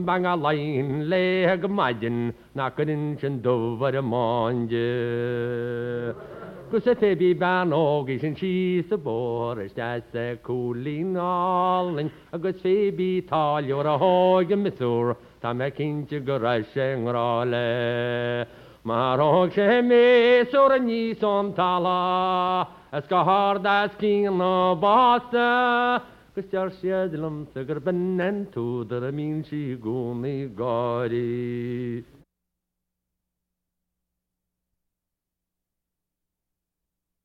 bang a lain le go maidin na gonin sin dover a mange. Gus a tebi ban ógi sin si sa bor is da sa coolin allin agus febi talio'r a hóg a misur ta me cinti gyra sengrale. Mar og se mes o'r ni som tala as go hard as kin o basta. Gus jar siedlum sygur bennen tu der a min si guni gori.